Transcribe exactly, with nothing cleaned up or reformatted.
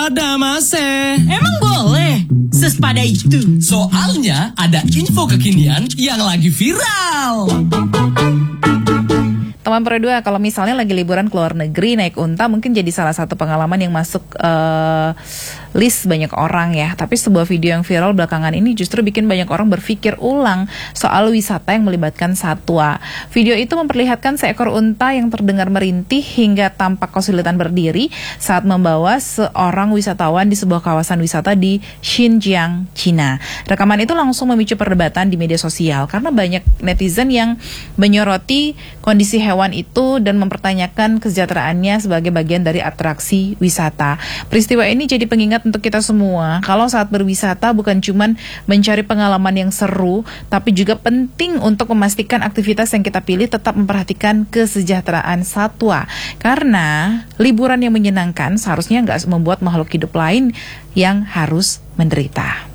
pada mase. Emang boleh? Sesepada itu. Soalnya ada info kekinian yang lagi viral. Teman Pro dua, kalau misalnya lagi liburan ke luar negeri naik unta mungkin jadi salah satu pengalaman yang masuk uh, list banyak orang ya. Tapi sebuah video yang viral belakangan ini justru bikin banyak orang berpikir ulang soal wisata yang melibatkan satwa. Video itu memperlihatkan seekor unta yang terdengar merintih hingga tampak kesulitan berdiri saat membawa seorang wisatawan di sebuah kawasan wisata di Xinjiang, Cina. Rekaman itu langsung memicu perdebatan di media sosial karena banyak netizen yang menyoroti kondisi hewan hewan itu dan mempertanyakan kesejahteraannya sebagai bagian dari atraksi wisata. Peristiwa ini jadi pengingat untuk kita semua kalau saat berwisata bukan cuman mencari pengalaman yang seru, tapi juga penting untuk memastikan aktivitas yang kita pilih tetap memperhatikan kesejahteraan satwa. Karena liburan yang menyenangkan seharusnya nggak membuat makhluk hidup lain yang harus menderita.